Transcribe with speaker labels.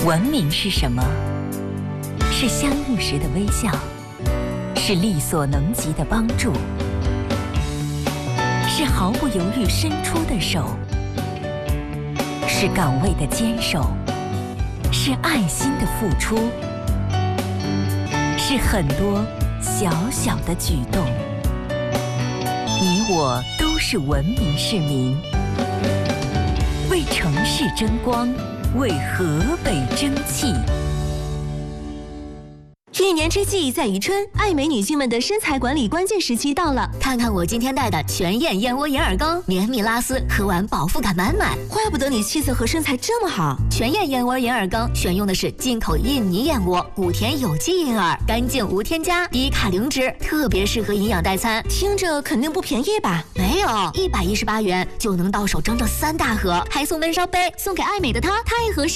Speaker 1: 文明是什么？是相遇时的微笑，是力所能及的帮助，是毫不犹豫伸出的手，是岗位的坚守，是爱心的付出，是很多小小的举动。你我都是文明市民，为城市争光，为河北争气。
Speaker 2: 一年之计在于春，爱美女性们的身材管理关键时期到了。
Speaker 3: 看看我今天带的全燕燕窝银耳羹，绵密拉丝，喝完饱腹感满满。
Speaker 2: 怪不得你气色和身材这么好。
Speaker 3: 全燕燕窝银耳羹选用的是进口印尼燕窝，谷田有机银耳，干净无添加，低卡零脂，特别适合营养代餐。
Speaker 2: 听着肯定不便宜吧？
Speaker 3: 没有，118元就能到手整整3大盒，还送温烧杯，送给爱美的她太合适。